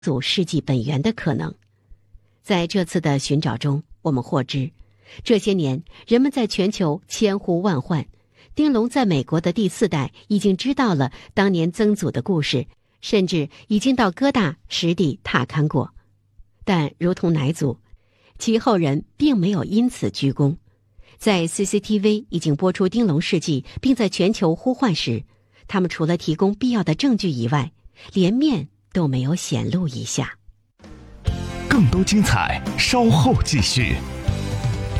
祖世纪本源的可能。在这次的寻找中，我们获知，这些年人们在全球千呼万唤，丁龙在美国的第4代已经知道了当年曾祖的故事，甚至已经到哥大实地踏勘过。但如同奶祖，其后人并没有因此居功。在 CCTV 已经播出丁龙事迹并在全球呼唤时，他们除了提供必要的证据以外，连面都没有显露一下。 更多精彩稍后继续。